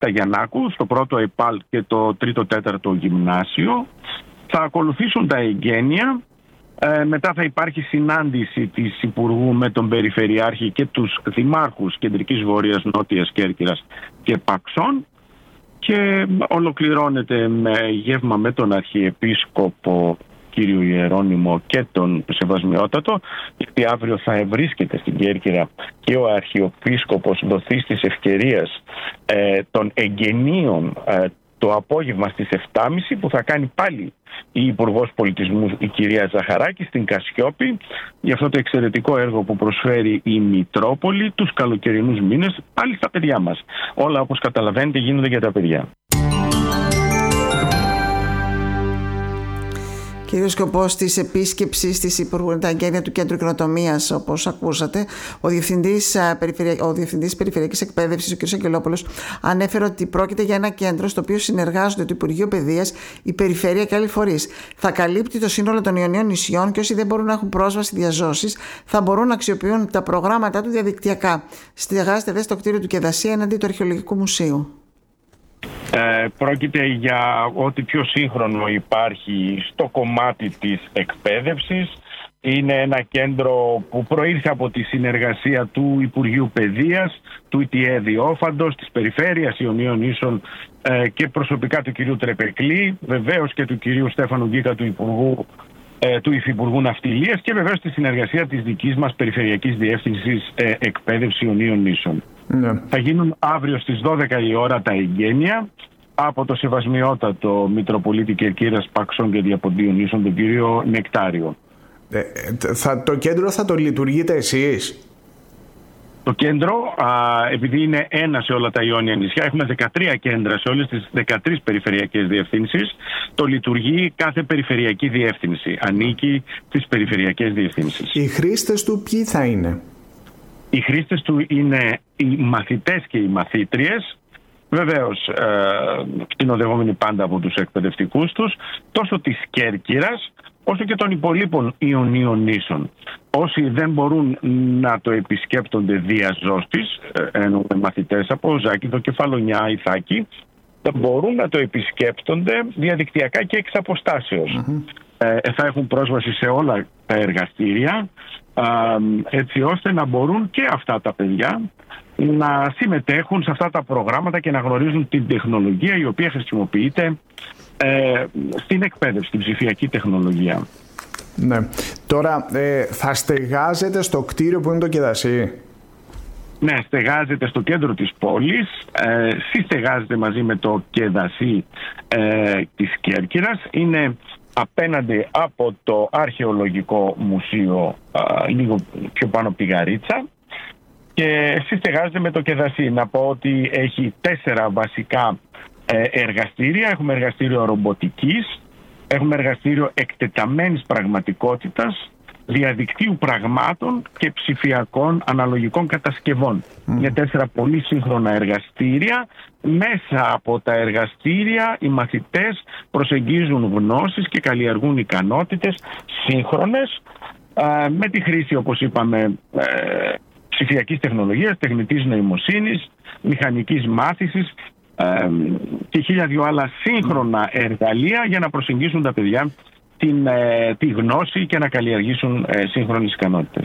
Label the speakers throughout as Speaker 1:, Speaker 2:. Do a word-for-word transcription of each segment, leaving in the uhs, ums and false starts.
Speaker 1: τα Γιαννάκου, στο πρώτο ΕΠΑΛ και το τρίτο τέταρτο γυμνάσιο. Θα ακολουθήσουν τα εγγένεια. Ε, μετά θα υπάρχει συνάντηση της Υπουργού με τον Περιφερειάρχη και τους δημάρχους Κεντρικής Βόρειας, Νότιας Κέρκυρας και Παξών, και ολοκληρώνεται με γεύμα με τον Αρχιεπίσκοπο κύριο Ιερώνυμο και τον Σεβασμιότατο, γιατί αύριο θα ευρίσκεται στην Κέρκυρα και ο Αρχιεπίσκοπος δοθείς της ευκαιρίας ε, των εγγενείων ε, το απόγευμα στις επτά και μισή, που θα κάνει πάλι η Υπουργός Πολιτισμού, η κυρία Ζαχαράκη, στην Κασιόπη, για αυτό το εξαιρετικό έργο που προσφέρει η Μητρόπολη τους καλοκαιρινούς μήνες, πάλι στα παιδιά μας. Όλα, όπως καταλαβαίνετε, γίνονται για τα παιδιά.
Speaker 2: Κύριος σκοπός της επίσκεψης της Υπουργού τα εγγένεια του Κέντρου Καινοτομίας, όπως ακούσατε, ο Διευθυντής, ο Διευθυντής Περιφερειακής Εκπαίδευσης, ο κ. Αγγελόπουλος, ανέφερε ότι πρόκειται για ένα κέντρο στο οποίο συνεργάζονται το Υπουργείο Παιδείας, η Περιφέρεια και άλλοι φορείς. Θα καλύπτει το σύνολο των Ιωνίων νησιών και όσοι δεν μπορούν να έχουν πρόσβαση διαζώσεις θα μπορούν να αξιοποιούν τα προγράμματά του διαδικτυακά. Στεγάζεται δε στο κτίριο του Κεδασία εναντί του Αρχαιολογικού Μουσείου.
Speaker 1: Ε, πρόκειται για ό,τι πιο σύγχρονο υπάρχει στο κομμάτι της εκπαίδευσης. Είναι ένα κέντρο που προήρθε από τη συνεργασία του Υπουργείου Παιδείας, του ΙΤΙΕ Διόφαντος, της Περιφέρειας Ιωνίων Νήσων ε, και προσωπικά του κυρίου Τρεπεκλή, βεβαίως και του κυρίου Στέφανου Γκίκα, του Υπουργού, ε, του Υφυπουργού Ναυτιλίας, και βεβαίως τη συνεργασία της δικής μας Περιφερειακής Διεύθυνσης ε, Εκπαίδευση Ιωνίων Νήσων. Ναι. Θα γίνουν αύριο στις δώδεκα η ώρα τα εγγένεια από το Σεβασμιότατο Μητροπολίτη Κερκύρας, Παξών και Διαποντίων Νήσων, τον κύριο Νεκτάριο.
Speaker 3: Ε, θα, το κέντρο θα το λειτουργείτε εσείς?
Speaker 1: Το κέντρο, α, επειδή είναι ένα σε όλα τα Ιόνια νησιά, έχουμε δεκατρία κέντρα σε όλες τις δεκατρείς περιφερειακές διευθύνσεις. Το λειτουργεί κάθε περιφερειακή διεύθυνση. Ανήκει στις περιφερειακές διευθύνσεις.
Speaker 3: Οι χρήστες του ποιοι θα είναι?
Speaker 1: Οι χρήστες του είναι οι μαθητές και οι μαθήτριες, βεβαίως ε, κτηνοδευόμενοι πάντα από τους εκπαιδευτικούς τους, τόσο της Κέρκυρας όσο και των υπολείπων Ιωνίων νήσων. Όσοι δεν μπορούν να το επισκέπτονται διαζώστης, εννοούμε μαθητές από Ζάκηδο, Κεφαλονιά, Ιθάκη, μπορούν να το επισκέπτονται διαδικτυακά και εξ αποστάσεως. Mm-hmm. Ε, θα έχουν πρόσβαση σε όλα τα εργαστήρια, έτσι ώστε να μπορούν και αυτά τα παιδιά να συμμετέχουν σε αυτά τα προγράμματα και να γνωρίζουν την τεχνολογία η οποία χρησιμοποιείται ε, στην εκπαίδευση, την ψηφιακή τεχνολογία.
Speaker 3: Ναι. Τώρα ε, θα στεγάζετε στο κτίριο που είναι το Κεδασί?
Speaker 1: Ναι, στεγάζεται στο κέντρο της πόλης, ε, συστεγάζεται μαζί με το Κεδασί ε, της Κέρκυρας. Είναι απέναντι από το Αρχαιολογικό Μουσείο, α, λίγο πιο πάνω από τη Γαρίτσα, και συστεγάζεται με το Κεδασί. Να πω ότι έχει τέσσερα βασικά ε, εργαστήρια. Έχουμε εργαστήριο ρομποτικής, έχουμε εργαστήριο εκτεταμένης πραγματικότητας, διαδικτύου πραγμάτων και ψηφιακών αναλογικών κατασκευών. Mm. Είναι τέσσερα πολύ σύγχρονα εργαστήρια. Μέσα από τα εργαστήρια οι μαθητές προσεγγίζουν γνώσεις και καλλιεργούν ικανότητες σύγχρονες ε, με τη χρήση, όπως είπαμε, ε, ψηφιακής τεχνολογίας, τεχνητής νοημοσύνης, μηχανικής μάθησης ε, και χίλια δυο άλλα σύγχρονα εργαλεία για να προσεγγίσουν τα παιδιά την, ε, τη γνώση και να καλλιεργήσουν ε, σύγχρονες ικανότητες.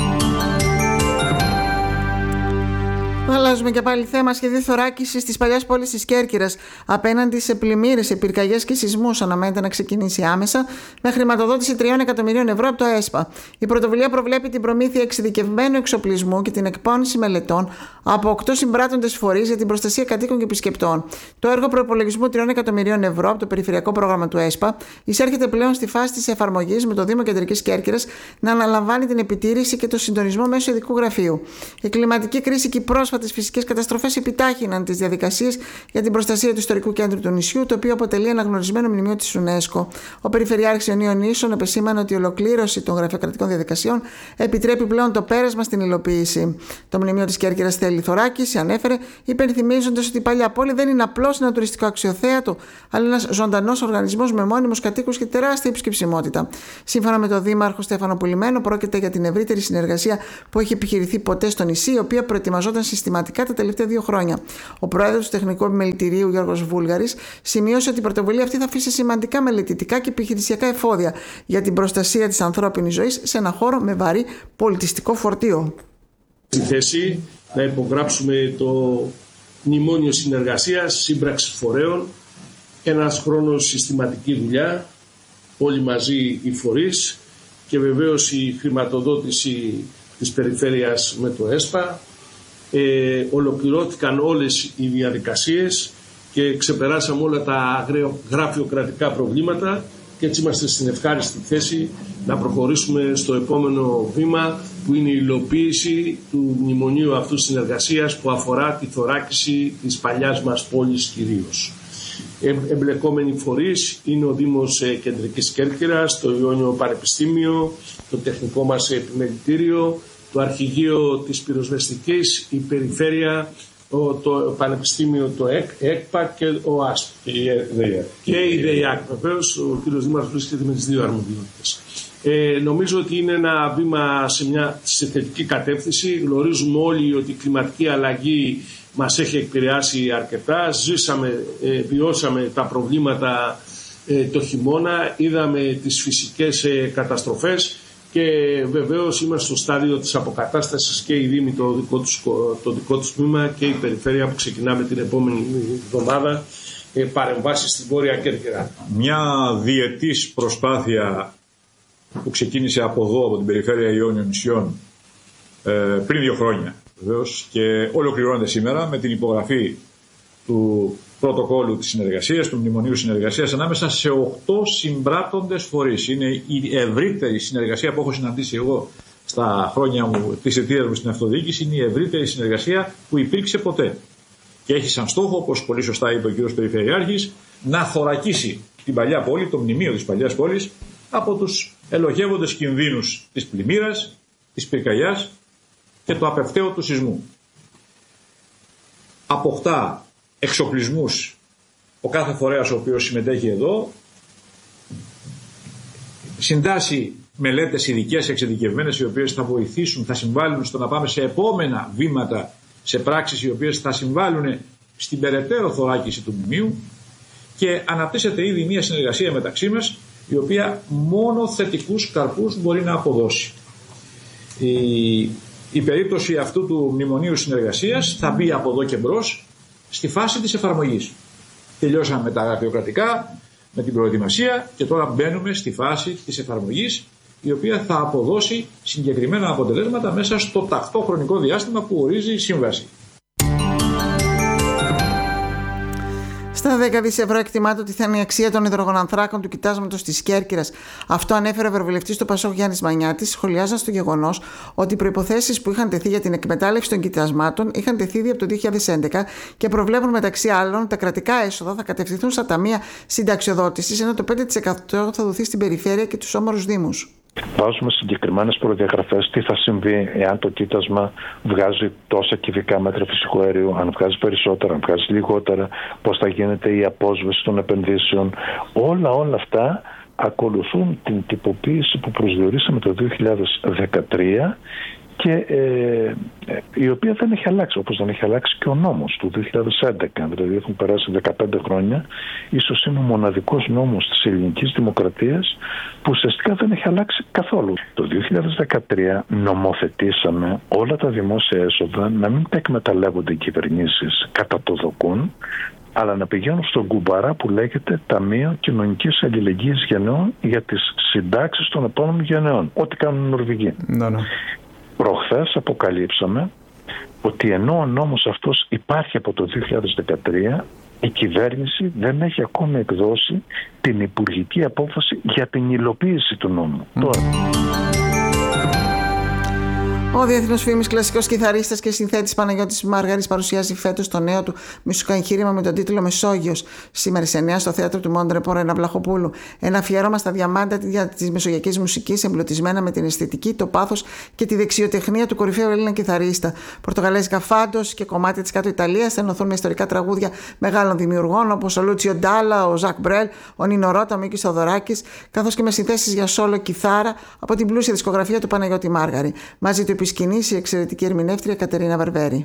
Speaker 2: Αλλάζουμε και πάλι θέμα. Σχέδιο θωράκισης της παλιάς πόλης της Κέρκυρας απέναντι σε πλημμύρες, πυρκαγιές και σεισμούς αναμένεται να ξεκινήσει άμεσα με χρηματοδότηση τριών εκατομμυρίων ευρώ από το ΕΣΠΑ. Η πρωτοβουλία προβλέπει την προμήθεια εξειδικευμένου εξοπλισμού και την εκπόνηση μελετών από οκτώ συμπράττοντες φορείς για την προστασία κατοίκων και επισκεπτών. Το έργο προϋπολογισμού τριών εκατομμυρίων ευρώ από το περιφερειακό πρόγραμμα του ΕΣΠΑ εισέρχεται πλέον στη φάση της εφαρμογής, με το Δήμο Κεντρικής Κέρκυρας να αναλαμβάνει την επιτήρηση και το συντονισμό μέσω ειδικού γραφείου. Η κλιματική κρίση και οι πρόσφατες φυσικές καταστροφές επιτάχυναν τις διαδικασίες για την προστασία του ιστορικού κέντρου του νησιού, το οποίο αποτελεί αναγνωρισμένο μνημείο της UNESCO. Ο Περιφερειάρχης Ιωνίων Νήσων επεσήμανε ότι η ολοκλήρωση των γραφειοκρατικών διαδικασιών επιτρέπει πλέον το πέρασμα στην υλοποίηση. Το μνημείο της Κέρκυρας θέλει θωράκιση, ανέφερε, υπενθυμίζοντας ότι η παλιά πόλη δεν είναι απλώς ένα τουριστικό αξιοθέατο, αλλά ένας ζωντανός οργανισμός με μόνιμους κατοίκους και τεράστια επισκεψιμότητα. Σύμφωνα με τον Δήμαρχο Στέφανο Πουλημένο, πρόκειται για την ευρύτερη συνεργασία που έχει επιχειρηθεί ποτέ στο νησί, η οποία προετοιμαζόταν συστηματικά συστηματικά τα τελευταία δύο χρόνια. Ο πρόεδρος του Τεχνικού Επιμελητηρίου, Γιώργος Βούλγαρης, σημείωσε ότι η πρωτοβουλία αυτή θα αφήσει σημαντικά μελετητικά και επιχειρησιακά εφόδια για την προστασία της ανθρώπινης ζωής σε ένα χώρο με βαρύ πολιτιστικό φορτίο.
Speaker 4: Στη θέση να υπογράψουμε το μνημόνιο συνεργασίας, σύμπραξη φορέων, ένας χρόνος συστηματική δουλειά, όλοι μαζί οι φορείς και βεβαίως η χρηματοδότηση της περιφέρειας με το ΕΣΠΑ. Ε, ολοκληρώθηκαν όλες οι διαδικασίες και ξεπεράσαμε όλα τα γραφειοκρατικά προβλήματα και έτσι είμαστε στην ευχάριστη θέση να προχωρήσουμε στο επόμενο βήμα, που είναι η υλοποίηση του μνημονίου αυτού συνεργασίας που αφορά τη θωράκιση της παλιάς μας πόλης κυρίως. Εμπλεκόμενοι φορείς είναι ο Δήμος Κεντρικής Κέρκυρας, το Ιόνιο Πανεπιστήμιο, το Τεχνικό μας Επιμελητήριο, το Αρχηγείο της Πυροσβεστικής, η Περιφέρεια, το Πανεπιστήμιο, το ΕΚΠΑ και ο ΑΣΠ. Και η ΔΕΙΑΚ, βεβαίως, ο κ. Δήμαρχος βρίσκεται με τις δύο αρμοδιότητες. Ε, νομίζω ότι είναι ένα βήμα σε μια σε θετική κατεύθυνση. Γνωρίζουμε όλοι ότι η κλιματική αλλαγή μας έχει επηρεάσει αρκετά. Ζήσαμε, ε, βιώσαμε τα προβλήματα ε, το χειμώνα, είδαμε τις φυσικές ε, καταστροφές και βεβαίως είμαστε στο στάδιο της αποκατάστασης και η Δήμη το δικό τους, το δικό τους τμήμα και η Περιφέρεια που ξεκινάμε την επόμενη εβδομάδα ε, παρεμβάσεις στην Βόρεια Κέρκυρα.
Speaker 5: Μια διετής προσπάθεια που ξεκίνησε από εδώ, από την Περιφέρεια Ιόνιων Νησιών ε, πριν δύο χρόνια βεβαίως, και ολοκληρώνεται σήμερα με την υπογραφή του πρωτοκόλλου της συνεργασίας, του Μνημονίου Συνεργασίας ανάμεσα σε οκτώ συμπράττοντες φορείς. Είναι η ευρύτερη συνεργασία που έχω συναντήσει εγώ στα χρόνια μου της θητείας μου στην αυτοδιοίκηση, είναι η ευρύτερη συνεργασία που υπήρξε ποτέ. Και έχει σαν στόχο, όπως πολύ σωστά είπε ο κ. Περιφερειάρχης, να θωρακίσει την παλιά πόλη, το μνημείο της παλιάς πόλης, από τους ελοχεύοντες κινδύνους της πλημμύρας, της πυρκαγιάς και του απευθέωτου σεισμού. Αποκτά εξοπλισμούς ο κάθε φορέας ο οποίος συμμετέχει εδώ, συντάσσει μελέτες ειδικές εξειδικευμένες οι οποίες θα βοηθήσουν, θα συμβάλλουν στο να πάμε σε επόμενα βήματα, σε πράξεις οι οποίες θα συμβάλλουν στην περαιτέρω θωράκιση του μνημείου και αναπτύσσεται ήδη μια συνεργασία μεταξύ μας η οποία μόνο θετικούς καρπούς μπορεί να αποδώσει. Η, η περίπτωση αυτού του μνημονίου συνεργασίας θα μπει από εδώ και μπρος στη φάση της εφαρμογής. Τελειώσαμε με τα γραφειοκρατικά, με την προετοιμασία και τώρα μπαίνουμε στη φάση της εφαρμογής, η οποία θα αποδώσει συγκεκριμένα αποτελέσματα μέσα στο τακτό χρονικό διάστημα που ορίζει η σύμβαση.
Speaker 2: Στα δέκα δισεκατομμύρια ευρώ εκτιμάται ότι θα είναι η αξία των υδρογονανθράκων του κοιτάσματος της Κέρκυρας. Αυτό ανέφερε ο ευρωβουλευτής του Πασόκ Γιάννης Μανιάτης, σχολιάζοντας το γεγονός ότι οι προϋποθέσεις που είχαν τεθεί για την εκμετάλλευση των κοιτασμάτων είχαν τεθεί ήδη από το δύο χιλιάδες έντεκα και προβλέπουν μεταξύ άλλων τα κρατικά έσοδα θα κατευθυνθούν στα ταμεία συνταξιοδότησης, ενώ το πέντε τοις εκατό θα δοθεί στην περιφέρεια και τους όμορους δήμους.
Speaker 6: Βάζουμε συγκεκριμένες προδιαγραφές τι θα συμβεί εάν το κοίτασμα βγάζει τόσα κυβικά μέτρα φυσικού αερίου, αν βγάζει περισσότερα, αν βγάζει λιγότερα, πώς θα γίνεται η απόσβεση των επενδύσεων. Όλα όλα αυτά ακολουθούν την τυποποίηση που προσδιορίσαμε το δύο χιλιάδες δεκατρία και ε, η οποία δεν έχει αλλάξει, όπως δεν έχει αλλάξει και ο νόμος του δύο χιλιάδες έντεκα, δηλαδή έχουν περάσει δεκαπέντε χρόνια, ίσως είναι ο μοναδικός νόμος της ελληνικής δημοκρατίας που ουσιαστικά δεν έχει αλλάξει καθόλου. Το δύο χιλιάδες δεκατρία νομοθετήσαμε όλα τα δημόσια έσοδα να μην τα εκμεταλλεύονται οι κυβερνήσεις κατά το δοκούν, αλλά να πηγαίνουν στον κουμπαρά που λέγεται Ταμείο Κοινωνικής Αλληλεγγύης Γενναιών για τις συντάξεις των επόμενων γενναιών, ό,τι κάνουν οι Νορβηγοί. No, no. Προχθές αποκαλύψαμε ότι ενώ ο νόμος αυτός υπάρχει από το δύο χιλιάδες δεκατρία, η κυβέρνηση δεν έχει ακόμη εκδώσει την υπουργική απόφαση για την υλοποίηση του νόμου. Mm. Τώρα.
Speaker 2: Ο διεθνός φήμης κλασικός κιθαρίστας και συνθέτης Παναγιώτης Μάργαρης παρουσιάζει φέτος το νέο του μουσικό εγχείρημα με τον τίτλο Μεσόγειος. Σήμερα σε εννιά στο θέατρο του Μόντρε Πορένα Βλαχοπούλου. Ένα αφιέρωμα στα διαμάντα της μεσογειακής μουσικής, εμπλουτισμένα με την αισθητική, το πάθος και τη δεξιοτεχνία του κορυφαίου Έλληνα κιθαρίστα. Πορτογαλέζικα φάντος και κομμάτια της κάτω Ιταλίας θα ενωθούν με ιστορικά τραγούδια μεγάλων δημιουργών όπως ο Λούτσιο Ντάλα, ο Ζακ Μπρέλ, ο Νίνο Ρώτα, ο Μίκης Θοδωράκης, καθώς και με συνθέσεις για σόλο κιθάρα από την πλούσια δισκογραφία του Παναγιώτη Μάργαρη. Μαζί του επισκηνήσει η εξαιρετική ερμηνεύτρια Κατερίνα Βαρβέρη.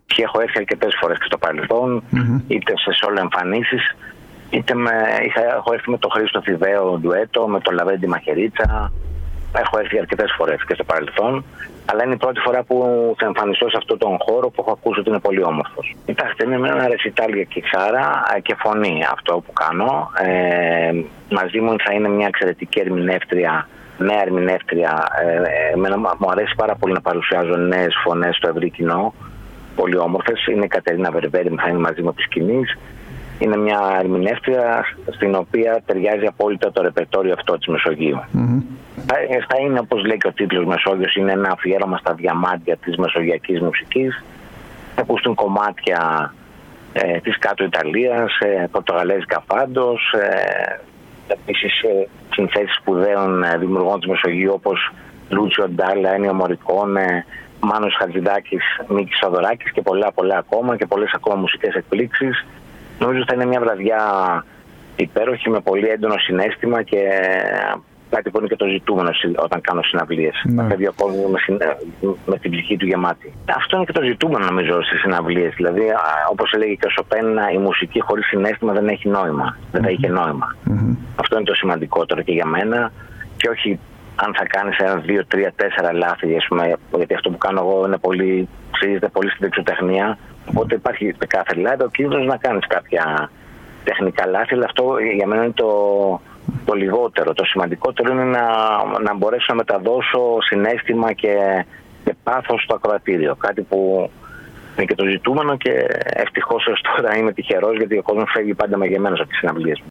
Speaker 7: Και έχω έρθει αρκετές φορές και στο παρελθόν, mm-hmm. είτε σε solo εμφανίσεις, είτε με, είχα, έχω έρθει με τον Χρήστο Θηβαίο ντουέτο, με τον Λαβέντη Μαχαιρίτσα. Έχω έρθει αρκετές φορές και στο παρελθόν, αλλά είναι η πρώτη φορά που θα εμφανιστώ σε αυτόν τον χώρο που έχω ακούσει ότι είναι πολύ όμορφος. Κοιτάξτε, είναι ένα ρεσιτάλ για κιθάρα και φωνή αυτό που κάνω. Ε, μαζί μου θα είναι μια εξαιρετική ερμηνεύτρια, νέα ερμηνεύτρια. Ε, εμένα μου αρέσει πάρα πολύ να παρουσιάζω νέες φωνές στο ευρύ κοινό. Πολύ όμορφες. Είναι η Κατερίνα Βερβέρη, θα είναι μαζί μου της σκηνής. Είναι μια ερμηνεύτρια στην οποία ταιριάζει απόλυτα το ρεπερτόριο αυτό της Μεσογείου. Mm-hmm. Θα, θα είναι, όπως λέει και ο τίτλος, Μεσόγειος, είναι ένα αφιέρωμα στα διαμάντια της μεσογειακής μουσικής. Θα ακούσουν κομμάτια ε, της κάτω Ιταλίας, ε, πορτογαλέζικα φάντος, ε, επίσης ε, συνθέσεις σπουδαίων ε, δημιουργών της Μεσογείου όπως Λούτσιο Ντάλα, Ένιο Μωρικόνε, Μάνος Χατζηδάκης, Μίκης Σαδωράκης και πολλά πολλά ακόμα και πολλές ακόμα μουσικές εκπλήξεις. Νομίζω ότι θα είναι μια βραδιά υπέροχη με πολύ έντονο συναίσθημα και κάτι που είναι και το ζητούμενο όταν κάνω συναυλίες. Ναι. Να φεύγει ο κόσμος με, με την ψυχή του γεμάτη. Αυτό είναι και το ζητούμενο νομίζω στις συναυλίες. Δηλαδή, όπως έλεγε και ο Σοπέν, η μουσική χωρίς συναίσθημα δεν έχει νόημα. Mm-hmm. Δεν θα είχε νόημα. Mm-hmm. Αυτό είναι το σημαντικότερο και για μένα. Και όχι αν θα κάνεις ένα, δύο, τρία, τέσσερα λάθη, ας πούμε, γιατί αυτό που κάνω εγώ είναι πολύ, ψηφίζεται πολύ στην δεξιοτεχνία. Οπότε υπάρχει κάθε λάθη, ο κίνδυνος να κάνεις κάποια τεχνικά λάθη, αλλά αυτό για μένα είναι το, το λιγότερο. Το σημαντικότερο είναι να, να μπορέσω να μεταδώσω συναίσθημα και, και πάθος στο ακροατήριο. Κάτι που είναι και το ζητούμενο και ευτυχώς έως τώρα είμαι τυχερός, γιατί ο κόσμος φεύγει πάντα μαγεμένος από τις συναυλίες μου.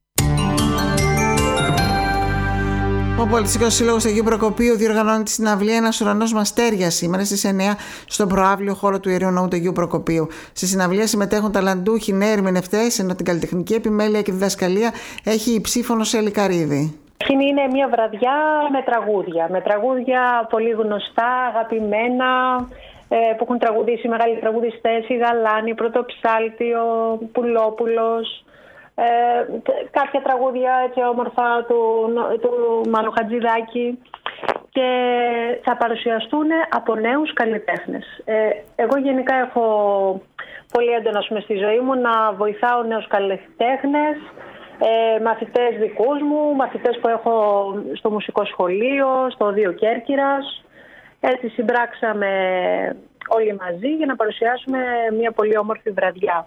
Speaker 2: Ο Πολιτιστικός Σύλλογος Αγίου Προκοπίου διοργανώνει τη συναυλία «Ένας ουρανός μαστέρια» σήμερα στις εννιά στον προαύλιο χώρο του Ιερείου Ναού του Αγίου Προκοπίου. Στη συναυλία συμμετέχουν ταλαντούχοι νέοι ερμηνευτές, ενώ την καλλιτεχνική επιμέλεια και διδασκαλία έχει η Ψήφωνος Ελικαρίδη.
Speaker 8: Είναι μια βραδιά με τραγούδια, με τραγούδια πολύ γνωστά, αγαπημένα, που έχουν τραγουδήσει μεγάλοι τραγουδιστές, η Γαλάνη, Πρωτοψάλτιο, Πουλόπουλος. Ε, κάποια τραγούδια έτσι όμορφα του, του Μάνου Χατζηδάκη και θα παρουσιαστούν από νέους καλλιτέχνες. Ε, εγώ γενικά έχω πολύ έντονα στη ζωή μου να βοηθάω νέους καλλιτέχνες, ε, μαθητές δικούς μου, μαθητές που έχω στο μουσικό σχολείο, στο Οδείο Κέρκυρας. Έτσι συμπράξαμε όλοι μαζί για να παρουσιάσουμε μια πολύ όμορφη βραδιά.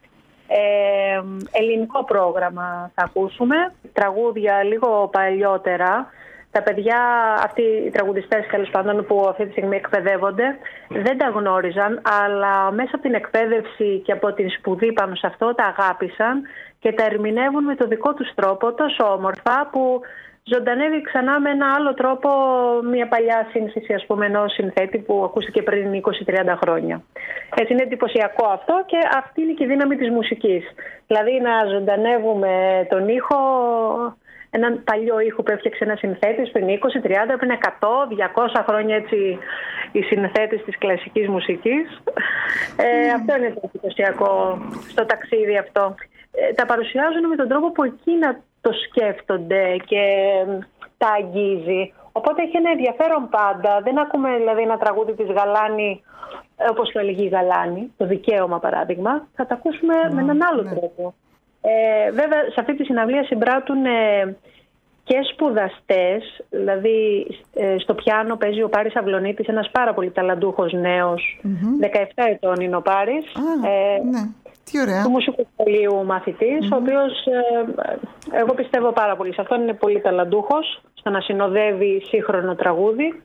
Speaker 8: Ε, ελληνικό πρόγραμμα θα ακούσουμε, τραγούδια λίγο παλιότερα. Τα παιδιά, αυτοί οι τραγουδιστές τέλος πάντων που αυτή τη στιγμή εκπαιδεύονται, δεν τα γνώριζαν, αλλά μέσα από την εκπαίδευση και από την σπουδή πάνω σε αυτό τα αγάπησαν και τα ερμηνεύουν με το δικό τους τρόπο, τόσο όμορφα που ζωντανεύει ξανά με ένα άλλο τρόπο μια παλιά σύνθεση, ας πούμε, ενός συνθέτη που ακούστηκε πριν είκοσι τριάντα χρόνια. Έτσι είναι εντυπωσιακό αυτό και αυτή είναι και η δύναμη της μουσικής. Δηλαδή να ζωντανεύουμε τον ήχο, έναν παλιό ήχο που έφτιαξε ένα συνθέτης πριν είκοσι, τριάντα, πριν εκατό, διακόσια χρόνια, έτσι, οι συνθέτες της κλασικής μουσικής. Ε, mm. Αυτό είναι το εντυπωσιακό στο ταξίδι αυτό. Ε, τα παρουσιάζουν με τον τρόπο που εκείνα το σκέφτονται και τα αγγίζει. Οπότε έχει ένα ενδιαφέρον πάντα. Δεν ακούμε δηλαδή ένα τραγούδι της Γαλάνη όπως το έλεγε η Γαλάνη, το Δικαίωμα παράδειγμα. Θα τα ακούσουμε mm, με έναν άλλο ναι. τρόπο. Ε, βέβαια σε αυτή τη συναυλία συμπράττουν ε, και σπουδαστές. Δηλαδή ε, στο πιάνο παίζει ο Πάρης Αυλονίτης, ένας πάρα πολύ ταλαντούχος νέος. Mm-hmm. δεκαεπτά ετών είναι ο Πάρης. Ah, ε, ναι. Τι ωραία. Του μουσικού σχολείου μαθητής, mm-hmm. ο οποίος ε, εγώ πιστεύω πάρα πολύ σε αυτόν, είναι πολύ ταλαντούχος στο να συνοδεύει σύγχρονο τραγούδι.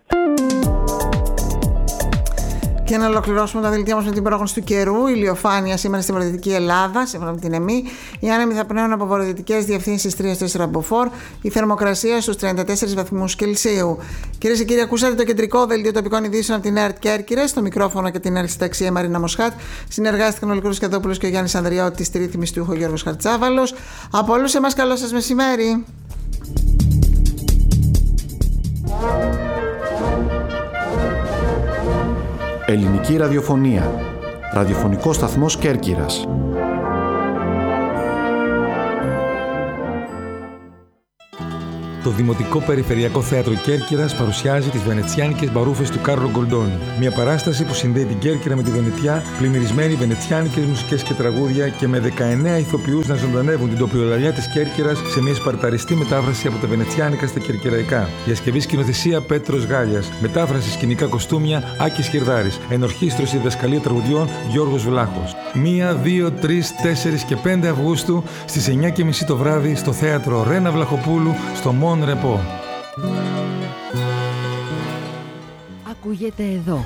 Speaker 2: Και να ολοκληρώσουμε τα δελτία μας με την πρόγνωση του καιρού. Ηλιοφάνεια σήμερα στη βορειοδυτική Ελλάδα, σύμφωνα με την ΕΜΗ. Οι άνεμοι θα πνέουν από βορειοδυτικές διευθύνσεις τρία τέσσερα από φορ. Η θερμοκρασία στους τριάντα τέσσερις βαθμούς Κελσίου. Κυρίες και κύριοι, ακούσατε το κεντρικό δελτίο τοπικών ειδήσεων από την ΕΡΤ Κέρκυρας. Στο μικρόφωνο και την ΕΡΤ Συνταξία Μαρίνα Μοσχάτ. Συνεργάστηκαν ο Λυκρούς Καδόπουλος και ο Γιάννης Ανδριώτης. Στη ρύθμιση του ήχου Γιώργος Χαρτσάβαλος. Από όλους εμάς, καλό σας μεσημέρι.
Speaker 9: Ελληνική ραδιοφωνία. Ραδιοφωνικός σταθμός Κέρκυρας.
Speaker 10: Το Δημοτικό Περιφερειακό Θέατρο Κέρκυρας παρουσιάζει τις Βενετσιάνικες Μπαρούφες του Κάρλο Γκολντόνι. Μια παράσταση που συνδέει την Κέρκυρα με τη Βενετιά, πλημμυρισμένη βενετσιάνικες μουσικές και τραγούδια και με δεκαεννέα ηθοποιούς να ζωντανεύουν την τοπιολαλιά της Κέρκυρας σε μια σπαρταριστή μετάφραση από τα βενετσιάνικα στα κερκυραϊκά. Διασκευή σκηνοθεσία Πέτρος Γάλιας. Μετάφραση σκηνικά κοστούμια Άκης Χιρδάρης. Ενορχήστρωση διδασκαλία τραγουδιών Γιώργος Βλάχος. μία, δύο, τρεις, τέσσερις και πέντε Αυγούστου στις εννιά και μισή το βράδυ στο θέατρο Ρένα Βλαχοπούλου στο Μον Ρεπό.
Speaker 11: Ακούγεται εδώ.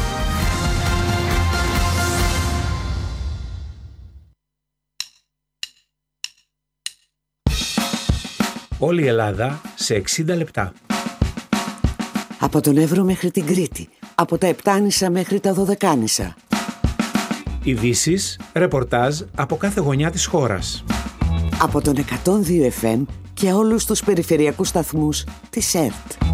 Speaker 12: Όλη η Ελλάδα σε εξήντα λεπτά.
Speaker 13: Από τον Εύρο μέχρι την Κρήτη. Από τα Επτάνησα μέχρι τα Δωδεκάνησα.
Speaker 12: Ειδήσεις, ρεπορτάζ από κάθε γωνιά της χώρας.
Speaker 13: Από τον εκατόν δύο εφ εμ και όλους τους περιφερειακούς σταθμούς της ΕΡΤ.